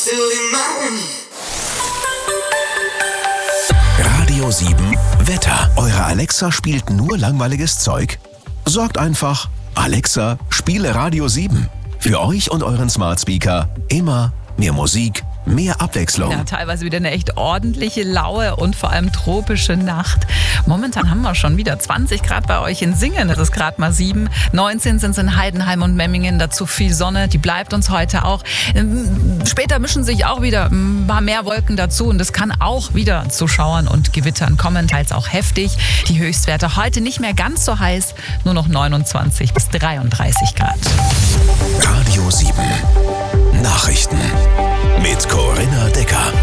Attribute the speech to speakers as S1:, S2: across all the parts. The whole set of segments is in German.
S1: Radio 7 Wetter. Eure Alexa spielt nur langweiliges Zeug? Sorgt einfach, Alexa, spiele Radio 7. Für euch und euren Smart Speaker immer mehr Musik, mehr Abwechslung.
S2: Ja, teilweise wieder eine echt ordentliche, laue und vor allem tropische Nacht. Momentan haben wir schon wieder 20 Grad bei euch in Singen. Das ist gerade mal 7. 19 sind es in Heidenheim und Memmingen. Dazu viel Sonne. Die bleibt uns heute auch. Später mischen sich auch wieder ein paar mehr Wolken dazu. Und es kann auch wieder zu Schauern und Gewittern kommen. Teils auch heftig. Die Höchstwerte heute nicht mehr ganz so heiß. Nur noch 29 bis 33 Grad.
S1: Radio 7 Nachrichten mit Corinna Decker.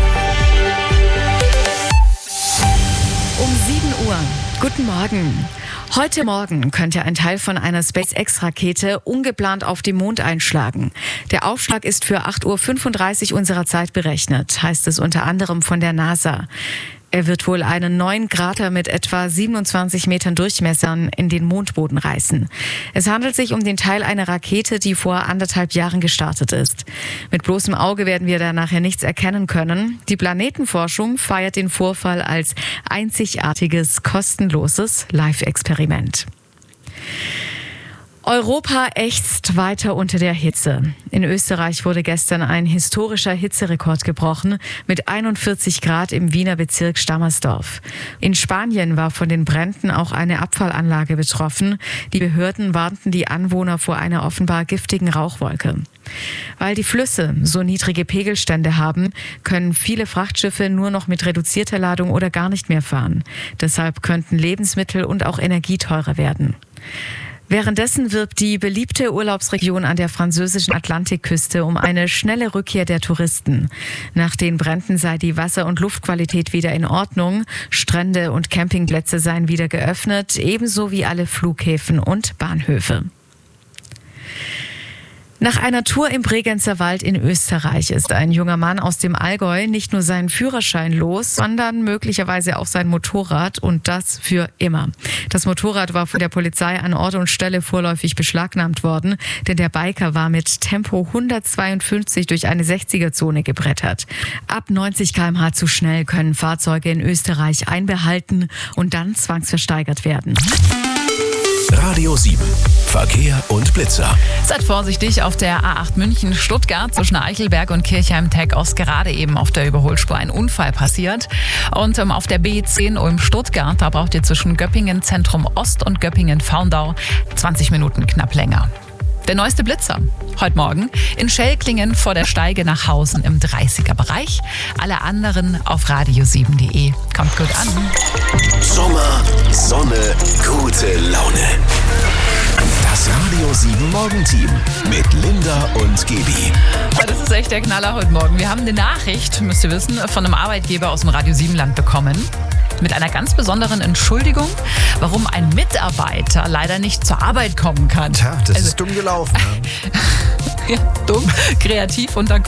S3: Um 7 Uhr. Guten Morgen. Heute Morgen könnte ein Teil von einer SpaceX-Rakete ungeplant auf den Mond einschlagen. Der Aufschlag ist für 8:35 Uhr unserer Zeit berechnet, heißt es unter anderem von der NASA. Er wird wohl einen neuen Krater mit etwa 27 Metern Durchmessern in den Mondboden reißen. Es handelt sich um den Teil einer Rakete, die vor 1,5 Jahren gestartet ist. Mit bloßem Auge werden wir da nachher nichts erkennen können. Die Planetenforschung feiert den Vorfall als einzigartiges, kostenloses Live-Experiment. Europa ächzt weiter unter der Hitze. In Österreich wurde gestern ein historischer Hitzerekord gebrochen mit 41 Grad im Wiener Bezirk Stammersdorf. In Spanien war von den Bränden auch eine Abfallanlage betroffen. Die Behörden warnten die Anwohner vor einer offenbar giftigen Rauchwolke. Weil die Flüsse so niedrige Pegelstände haben, können viele Frachtschiffe nur noch mit reduzierter Ladung oder gar nicht mehr fahren. Deshalb könnten Lebensmittel und auch Energie teurer werden. Währenddessen wirbt die beliebte Urlaubsregion an der französischen Atlantikküste um eine schnelle Rückkehr der Touristen. Nach den Bränden sei die Wasser- und Luftqualität wieder in Ordnung, Strände und Campingplätze seien wieder geöffnet, ebenso wie alle Flughäfen und Bahnhöfe. Nach einer Tour im Bregenzer Wald in Österreich ist ein junger Mann aus dem Allgäu nicht nur seinen Führerschein los, sondern möglicherweise auch sein Motorrad, und das für immer. Das Motorrad war von der Polizei an Ort und Stelle vorläufig beschlagnahmt worden, denn der Biker war mit Tempo 152 durch eine 60er-Zone gebrettert. Ab 90 km/h zu schnell können Fahrzeuge in Österreich einbehalten und dann zwangsversteigert werden.
S1: Radio 7 Verkehr und Blitzer.
S2: Seid vorsichtig auf der A8 München-Stuttgart zwischen Eichelberg und Kirchheim-Teckos, gerade eben auf der Überholspur ein Unfall passiert. Und auf der B10 Ulm-Stuttgart, da braucht ihr zwischen Göppingen Zentrum Ost und Göppingen Faundau 20 Minuten knapp länger. Der neueste Blitzer heute Morgen in Schellklingen vor der Steige nach Hausen im 30er-Bereich. Alle anderen auf radio7.de. Kommt gut an.
S1: Sommer, Sonne, gute Laune. Das Radio 7 Morgenteam mit Linda und Gaby.
S2: Das ist echt der Knaller heute Morgen. Wir haben eine Nachricht, müsst ihr wissen, von einem Arbeitgeber aus dem Radio 7-Land bekommen. Mit einer ganz besonderen Entschuldigung, warum ein Mitarbeiter leider nicht zur Arbeit kommen kann.
S4: Tja, das ist dumm gelaufen.
S2: Ja, dumm, kreativ und dann